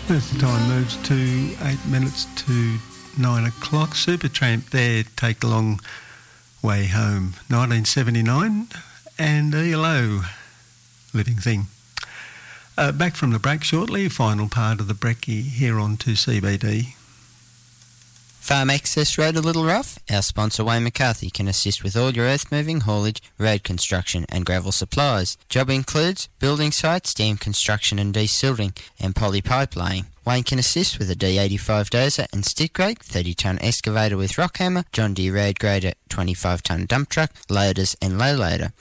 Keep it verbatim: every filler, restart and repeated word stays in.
As the time moves to eight minutes to nine o'clock, Supertramp there, Take a Long Way Home, nineteen seventy-nine, and E L O, Living Thing. Uh, back from the break shortly, final part of the brekkie here on two C B D. Farm Access Road a little rough? Our sponsor Wayne McCarthy can assist with all your earth moving, haulage, road construction and gravel supplies. Job includes building sites, dam construction and desilting and poly pipe laying. Wayne can assist with a D eighty-five dozer and stick rake, thirty tonne excavator with rock hammer, John Deere road grader, twenty-five tonne dump truck, loaders and low loader.